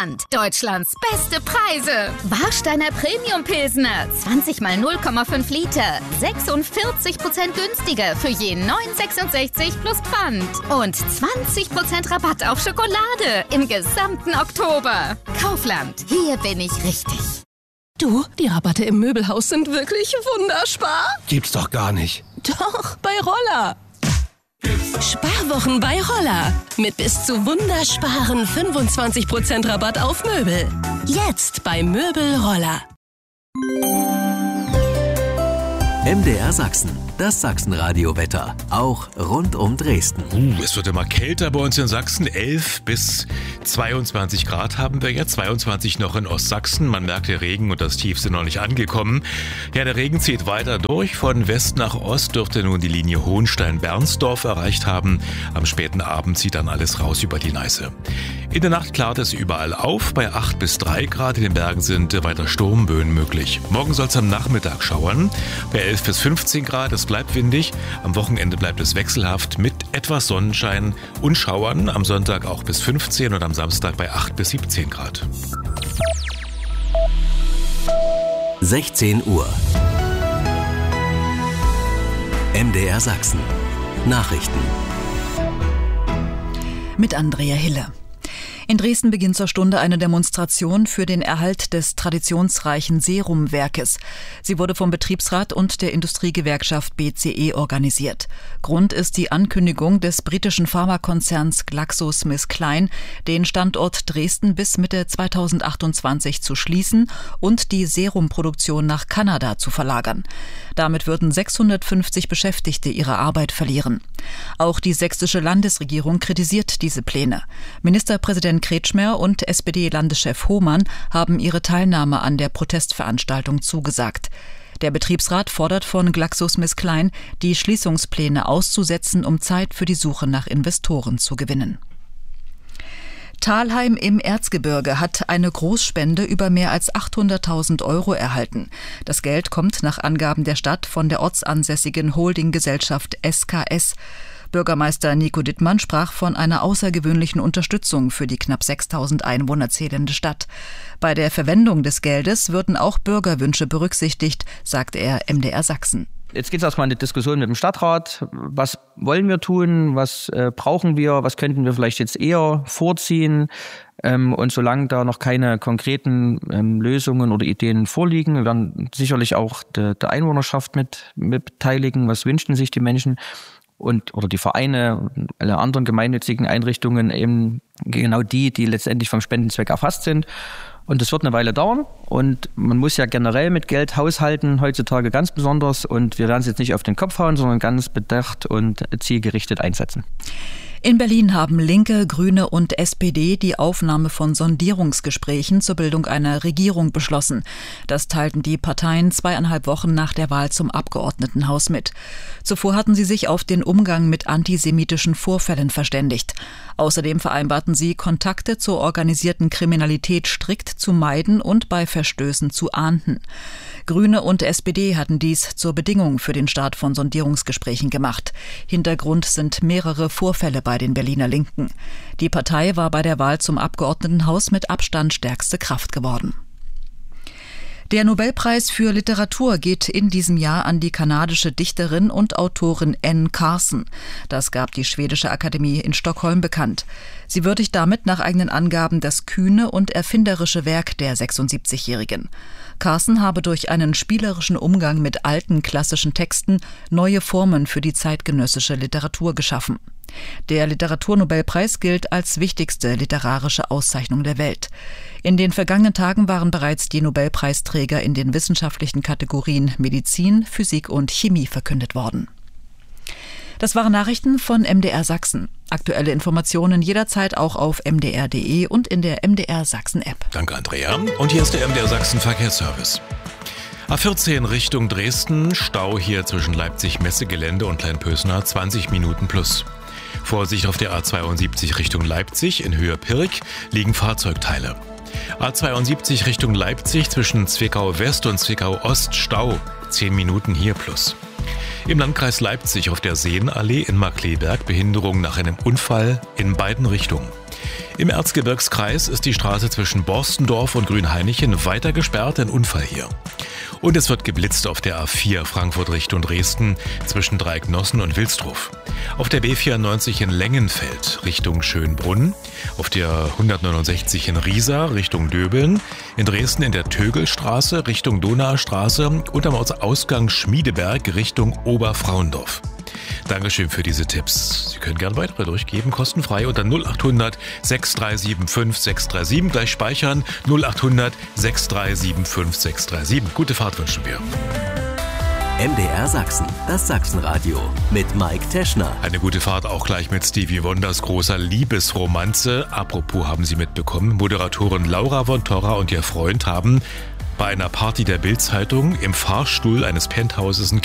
Pfand. Deutschlands beste Preise. Warsteiner Premium Pilsner. 20 mal 0,5 Liter. 46% günstiger für je 9,66 plus Pfand. Und 20% Rabatt auf Schokolade im gesamten Oktober. Kaufland. Hier bin ich richtig. Du, die Rabatte im Möbelhaus sind wirklich wunderspar. Gibt's doch gar nicht. Doch, bei Roller. Sparwochen bei Roller. Mit bis zu wundersparen 25% Rabatt auf Möbel. Jetzt bei Möbel Roller. MDR Sachsen, das Sachsenradio-Wetter, auch rund um Dresden. Es wird immer kälter bei uns in Sachsen. 11 bis 22 Grad haben wir jetzt, 22 noch in Ostsachsen. Man merkt, der Regen und das Tief sind noch nicht angekommen. Ja, der Regen zieht weiter durch. Von West nach Ost dürfte nun die Linie Hohenstein-Bernsdorf erreicht haben. Am späten Abend zieht dann alles raus über die Neiße. In der Nacht klart es überall auf. Bei 8 bis 3 Grad in den Bergen sind weiter Sturmböen möglich. Morgen soll es am Nachmittag schauern. Bei 11 bis 15 Grad, es bleibt windig. Am Wochenende bleibt es wechselhaft mit etwas Sonnenschein und Schauern. Am Sonntag auch bis 15 und am Samstag bei 8 bis 17 Grad. 16 Uhr. MDR Sachsen. Nachrichten. Mit Andrea Hille. In Dresden beginnt zur Stunde eine Demonstration für den Erhalt des traditionsreichen Serumwerkes. Sie wurde vom Betriebsrat und der Industriegewerkschaft BCE organisiert. Grund ist die Ankündigung des britischen Pharmakonzerns GlaxoSmithKline, den Standort Dresden bis Mitte 2028 zu schließen und die Serumproduktion nach Kanada zu verlagern. Damit würden 650 Beschäftigte ihre Arbeit verlieren. Auch die sächsische Landesregierung kritisiert diese Pläne. Ministerpräsident Kretschmer und SPD-Landeschef Hohmann haben ihre Teilnahme an der Protestveranstaltung zugesagt. Der Betriebsrat fordert von GlaxoSmithKline, die Schließungspläne auszusetzen, um Zeit für die Suche nach Investoren zu gewinnen. Thalheim im Erzgebirge hat eine Großspende über mehr als 800.000 € erhalten. Das Geld kommt nach Angaben der Stadt von der ortsansässigen Holdinggesellschaft SKS. Bürgermeister Nico Dittmann sprach von einer außergewöhnlichen Unterstützung für die knapp 6.000 Einwohner zählende Stadt. Bei der Verwendung des Geldes würden auch Bürgerwünsche berücksichtigt, sagte er MDR Sachsen. Jetzt geht es erstmal in die Diskussion mit dem Stadtrat. Was wollen wir tun? Was brauchen wir? Was könnten wir vielleicht jetzt eher vorziehen? Und solange da noch keine konkreten Lösungen oder Ideen vorliegen, werden sicherlich auch der Einwohnerschaft mit beteiligen. Was wünschen sich die Menschen? Oder die Vereine und alle anderen gemeinnützigen Einrichtungen, eben genau die letztendlich vom Spendenzweck erfasst sind. Und das wird eine Weile dauern und man muss ja generell mit Geld haushalten, heutzutage ganz besonders. Und wir werden es jetzt nicht auf den Kopf hauen, sondern ganz bedacht und zielgerichtet einsetzen. In Berlin haben Linke, Grüne und SPD die Aufnahme von Sondierungsgesprächen zur Bildung einer Regierung beschlossen. Das teilten die Parteien 2,5 Wochen nach der Wahl zum Abgeordnetenhaus mit. Zuvor hatten sie sich auf den Umgang mit antisemitischen Vorfällen verständigt. Außerdem vereinbarten sie, Kontakte zur organisierten Kriminalität strikt zu meiden und bei Verstößen zu ahnden. Grüne und SPD hatten dies zur Bedingung für den Start von Sondierungsgesprächen gemacht. Hintergrund sind mehrere Vorfälle bei den Berliner Linken. Die Partei war bei der Wahl zum Abgeordnetenhaus mit Abstand stärkste Kraft geworden. Der Nobelpreis für Literatur geht in diesem Jahr an die kanadische Dichterin und Autorin Anne Carson. Das gab die Schwedische Akademie in Stockholm bekannt. Sie würdigt damit nach eigenen Angaben das kühne und erfinderische Werk der 76-Jährigen. Carson habe durch einen spielerischen Umgang mit alten klassischen Texten neue Formen für die zeitgenössische Literatur geschaffen. Der Literaturnobelpreis gilt als wichtigste literarische Auszeichnung der Welt. In den vergangenen Tagen waren bereits die Nobelpreisträger in den wissenschaftlichen Kategorien Medizin, Physik und Chemie verkündet worden. Das waren Nachrichten von MDR Sachsen. Aktuelle Informationen jederzeit auch auf mdr.de und in der MDR Sachsen App. Danke, Andrea. Und hier ist der MDR Sachsen Verkehrsservice. A14 Richtung Dresden, Stau hier zwischen Leipzig-Messegelände und Kleinpösner, 20 Minuten plus. Vorsicht auf der A72 Richtung Leipzig, in Höhe Pirk liegen Fahrzeugteile. A72 Richtung Leipzig zwischen Zwickau West und Zwickau Ost, Stau, 10 Minuten hier plus. Im Landkreis Leipzig auf der Seenallee in Markkleeberg Behinderung nach einem Unfall in beiden Richtungen. Im Erzgebirgskreis ist die Straße zwischen Borstendorf und Grünhainichen weiter gesperrt, ein Unfall hier. Und es wird geblitzt auf der A4 Frankfurt Richtung Dresden zwischen Dreiecknossen und Wilsdruf. Auf der B94 in Lengenfeld Richtung Schönbrunn, auf der 169 in Riesa Richtung Döbeln, in Dresden in der Tögelstraße Richtung Donaustraße und am Ortsausgang Schmiedeberg Richtung Oberfrauendorf. Dankeschön für diese Tipps. Sie können gerne weitere durchgeben, kostenfrei unter 0800 6375 637. Gleich speichern 0800 6375 637. Gute Fahrt wünschen wir. MDR Sachsen, das Sachsenradio mit Mike Teschner. Eine gute Fahrt auch gleich mit Stevie Wonders großer Liebesromanze. Apropos, haben Sie mitbekommen, Moderatorin Laura von Torra und ihr Freund haben bei einer Party der Bild-Zeitung im Fahrstuhl eines Penthauses